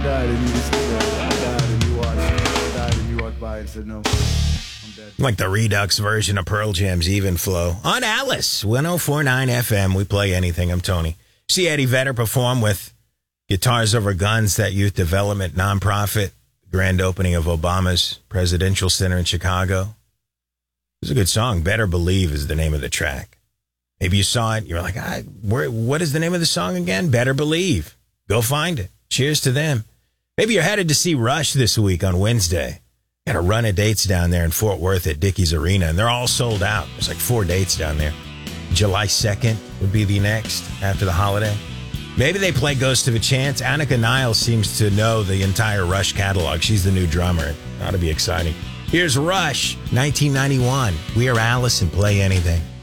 died and you said I died and you watched. I died and you walked by and said no. I'm dead. Like the Redux version of Pearl Jam's Even Flow. On Alice, 104.9 FM, we play anything. I'm Tony. See Eddie Vedder perform with Guitars Over Guns, that youth development nonprofit. Grand opening of Obama's Presidential Center in Chicago. It's a good song. Better Believe is the name of the track. Maybe you saw it. You're like, what is the name of the song again? Better Believe. Go find it. Cheers to them. Maybe you're headed to see Rush this week on Wednesday. Got a run of dates down there in Fort Worth at Dickies Arena, and they're all sold out. There's like 4 dates down there. July 2nd would be the next after the holiday. Maybe they play Ghost of a Chance. Annika Niles seems to know the entire Rush catalog. She's the new drummer. It ought to be exciting. Here's Rush, 1991. We Are Alice and Play Anything.